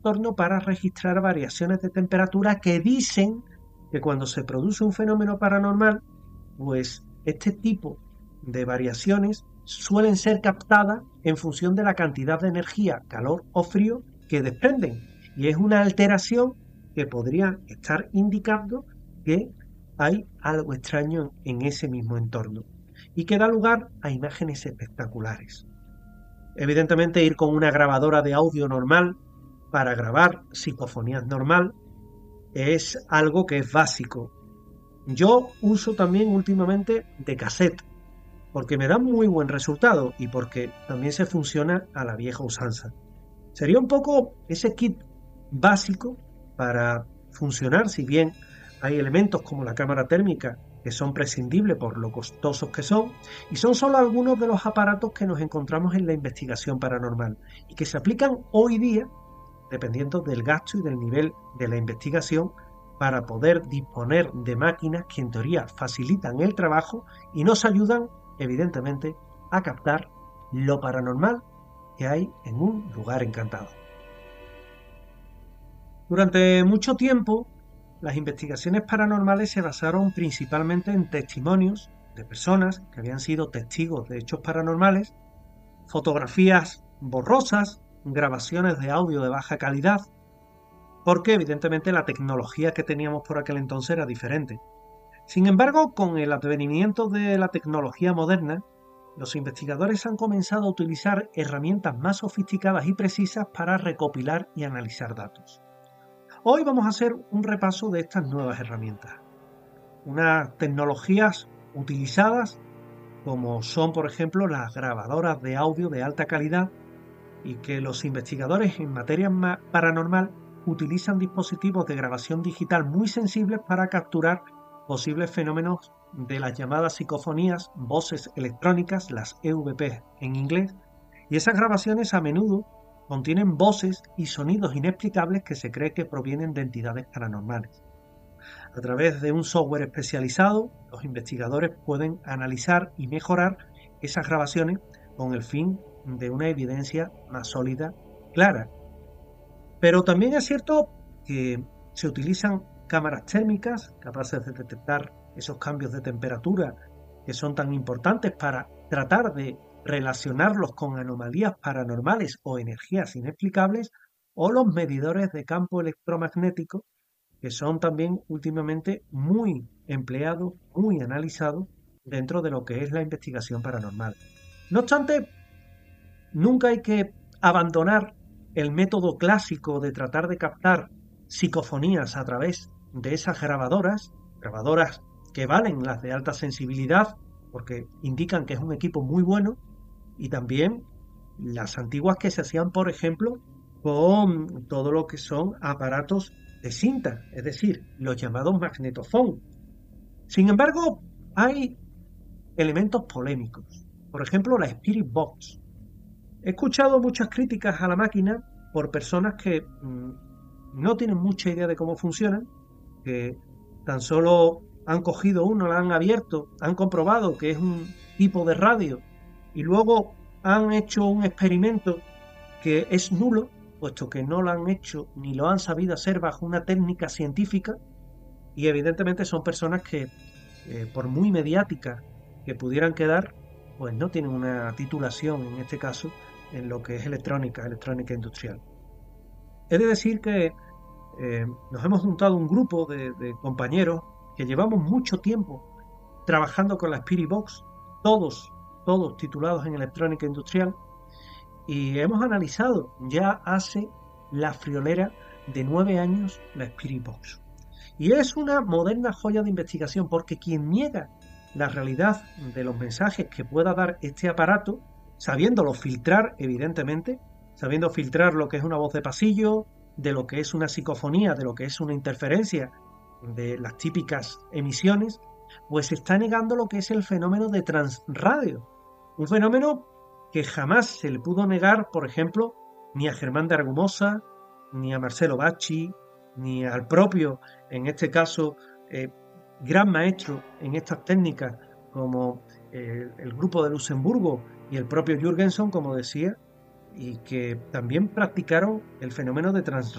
entorno para registrar variaciones de temperatura que dicen que cuando se produce un fenómeno paranormal, pues este tipo de variaciones suelen ser captadas en función de la cantidad de energía, calor o frío que desprenden. Y es una alteración que podría estar indicando que hay algo extraño en ese mismo entorno y que da lugar a imágenes espectaculares. Evidentemente, ir con una grabadora de audio normal para grabar psicofonías normal es algo que es básico. Yo uso también últimamente de cassette porque me da muy buen resultado y porque también se funciona a la vieja usanza. Sería un poco ese kit básico para funcionar, si bien hay elementos como la cámara térmica que son prescindibles por lo costosos que son, y son solo algunos de los aparatos que nos encontramos en la investigación paranormal y que se aplican hoy día, dependiendo del gasto y del nivel de la investigación, para poder disponer de máquinas que en teoría facilitan el trabajo y nos ayudan, evidentemente, a captar lo paranormal que hay en un lugar encantado. Durante mucho tiempo, las investigaciones paranormales se basaron principalmente en testimonios de personas que habían sido testigos de hechos paranormales, fotografías borrosas, grabaciones de audio de baja calidad, porque evidentemente la tecnología que teníamos por aquel entonces era diferente. Sin embargo, con el advenimiento de la tecnología moderna, los investigadores han comenzado a utilizar herramientas más sofisticadas y precisas para recopilar y analizar datos. Hoy vamos a hacer un repaso de estas nuevas herramientas. Unas tecnologías utilizadas como son, por ejemplo, las grabadoras de audio de alta calidad y que los investigadores en materia paranormal utilizan dispositivos de grabación digital muy sensibles para capturar posibles fenómenos de las llamadas psicofonías, voces electrónicas, las EVP en inglés, y esas grabaciones a menudo contienen voces y sonidos inexplicables que se cree que provienen de entidades paranormales. A través de un software especializado, los investigadores pueden analizar y mejorar esas grabaciones con el fin de una evidencia más sólida, clara. Pero también es cierto que se utilizan cámaras térmicas capaces de detectar esos cambios de temperatura que son tan importantes para tratar de relacionarlos con anomalías paranormales o energías inexplicables, o los medidores de campo electromagnético, que son también últimamente muy empleados, muy analizados dentro de lo que es la investigación paranormal. No obstante, nunca hay que abandonar el método clásico de tratar de captar psicofonías a través de esas grabadoras que valen las de alta sensibilidad, porque indican que es un equipo muy bueno, y también las antiguas que se hacían, por ejemplo, con todo lo que son aparatos de cinta, es decir, los llamados magnetofón. Sin embargo, hay elementos polémicos. Por ejemplo, la Spirit Box. He escuchado muchas críticas a la máquina por personas que no tienen mucha idea de cómo funcionan, que tan solo han cogido uno, la han abierto, han comprobado que es un tipo de radio y luego han hecho un experimento que es nulo, puesto que no lo han hecho ni lo han sabido hacer bajo una técnica científica, y evidentemente son personas que, por muy mediáticas que pudieran quedar, pues no tienen una titulación, en este caso, en lo que es electrónica industrial. He de decir que nos hemos juntado un grupo de compañeros que llevamos mucho tiempo trabajando con la Spirit Box, todos titulados en electrónica industrial, y hemos analizado ya hace la friolera de 9 años la Spirit Box. Y es una moderna joya de investigación, porque quien niega la realidad de los mensajes que pueda dar este aparato, sabiéndolo filtrar, evidentemente, sabiendo filtrar lo que es una voz de pasillo, de lo que es una psicofonía, de lo que es una interferencia, de las típicas emisiones, pues está negando lo que es el fenómeno de transradio. Un fenómeno que jamás se le pudo negar, por ejemplo, ni a Germán de Argumosa, ni a Marcelo Bacci, ni al propio, en este caso, gran maestro en estas técnicas como el grupo de Luxemburgo y el propio Jürgenson, como decía, y que también practicaron el fenómeno de transradio